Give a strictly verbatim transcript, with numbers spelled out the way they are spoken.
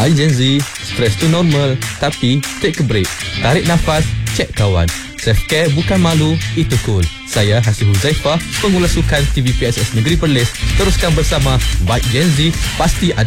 Hai Gen Z, stres tu normal, tapi take a break. Tarik nafas, cek kawan. Self-care bukan malu, itu cool. Saya Hasih Huzaifah, pengulas sukan T V P S S Negeri Perlis. Teruskan bersama Vibe Gen Z, pasti ada